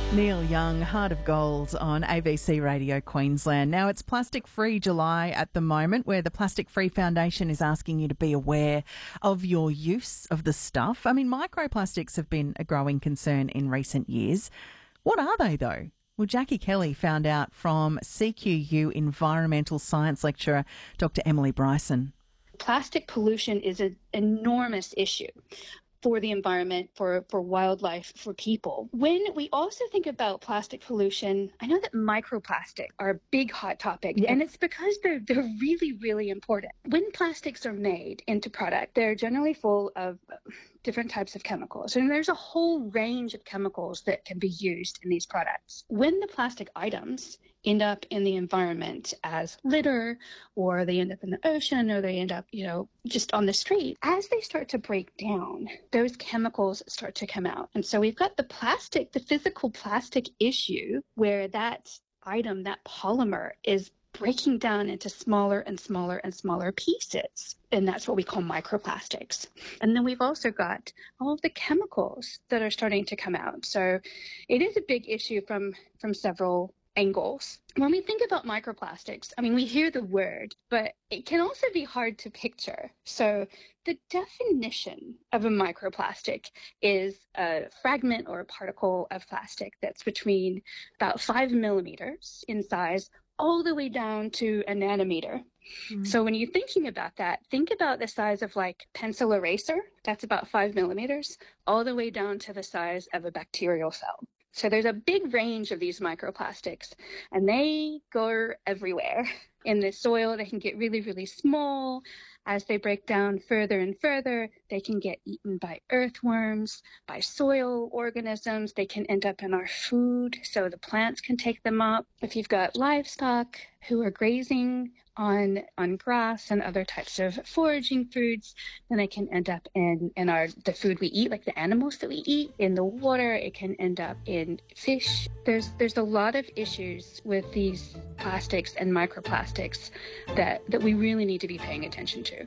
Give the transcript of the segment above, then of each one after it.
Neil Young, Heart of Gold on ABC Radio Queensland. Now, it's Plastic Free July at the moment, where the Plastic Free Foundation is asking you to be aware of your use of the stuff. I mean, microplastics have been a growing concern in recent years. What are they, though? Well, Jackie Kelly found out from CQU environmental science lecturer Dr. Emily Bryson. Plastic pollution is an enormous issue for the environment, for wildlife, for people. When we also think about plastic pollution, I know that microplastics are a big hot topic, and it's because they're really, really important. When plastics are made into product, they're generally full of different types of chemicals, and there's a whole range of chemicals that can be used in these products. When the plastic items end up in the environment as litter, or they end up in the ocean, or they end up, just on the street, as they start to break down, those chemicals start to come out. And so we've got the physical plastic issue, where that item, that polymer, is breaking down into smaller and smaller and smaller pieces. And that's what we call microplastics. And then we've also got all of the chemicals that are starting to come out. So it is a big issue from several angles. When we think about microplastics, I mean, we hear the word, but it can also be hard to picture. So the definition of a microplastic is a fragment or a particle of plastic that's between about 5 millimeters in size all the way down to a nanometer. So when you're thinking about that, think about the size of like pencil eraser. That's about 5 millimeters, all the way down to the size of a bacterial cell. So there's a big range of these microplastics, and they go everywhere. In the soil, they can get really, really small. As they break down further and further, they can get eaten by earthworms, by soil organisms. They can end up in our food, so the plants can take them up. If you've got livestock who are grazing on grass and other types of foraging foods, then they can end up in the food we eat, like the animals that we eat, in the water. It can end up in fish. There's a lot of issues with these plastics and microplastics that we really need to be paying attention to.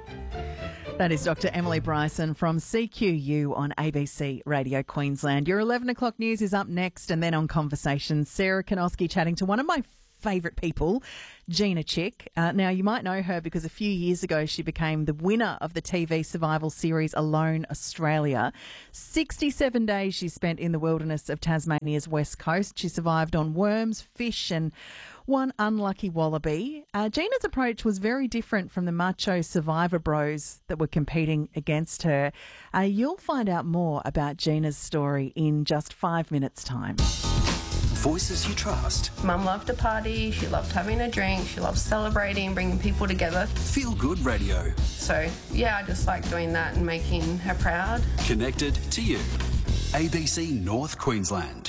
That is Dr. Emily Bryson from CQU on ABC Radio Queensland. Your 11 o'clock news is up next, and then on Conversations, Sarah Kanoski chatting to one of my favourite people, Gina Chick. Now, you might know her because a few years ago she became the winner of the TV survival series Alone Australia. 67 days she spent in the wilderness of Tasmania's west coast. She survived on worms, fish and one unlucky wallaby. Gina's approach was very different from the macho survivor bros that were competing against her. You'll find out more about Gina's story in just 5 minutes' time. Voices you trust. Mum loved to party, she loved having a drink, she loved celebrating, bringing people together. Feel Good Radio. So, yeah, I just like doing that and making her proud. Connected to you. ABC North Queensland.